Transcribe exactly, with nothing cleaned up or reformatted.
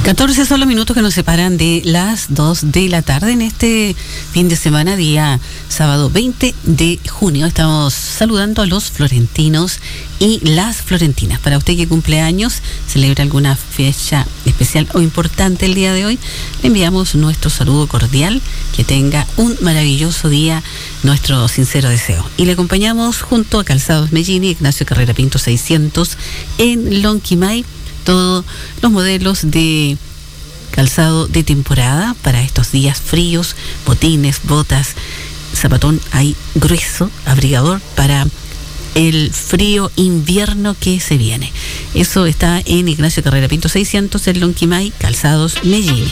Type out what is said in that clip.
catorce son los minutos que nos separan de las dos de la tarde en este fin de semana, día sábado veinte de junio. Estamos saludando a los florentinos y las florentinas. Para usted que cumple años, celebra alguna fecha especial o importante el día de hoy, le enviamos nuestro saludo cordial, que tenga un maravilloso día, nuestro sincero deseo. Y le acompañamos junto a Calzados Mellini, Ignacio Carrera Pinto seiscientos en Lonquimay, todos los modelos de calzado de temporada para estos días fríos, botines, botas, zapatón ahí grueso, abrigador para el frío invierno que se viene. Eso está en Ignacio Carrera Pinto seiscientos en Lonquimay, Calzados Mellini.